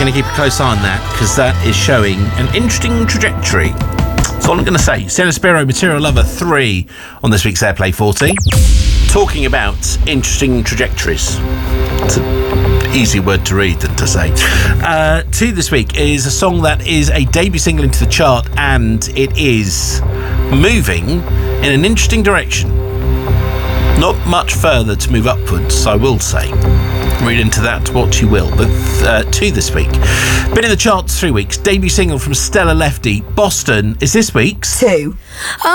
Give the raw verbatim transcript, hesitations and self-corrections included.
going to keep a close eye on that because that is showing an interesting trajectory. That's all I'm going to say. Sarah Spiro, Material Lover three on this week's Airplay forty. Talking about interesting trajectories. It's an easy word to read than to say. Uh, two this week is a song that is a debut single into the chart, and it is moving in an interesting direction. Not much further to move upwards, I will say. Read into that what you will. But uh, two this week. Been in the charts three weeks. Debut single from Stella Lefty. Boston is this week's two.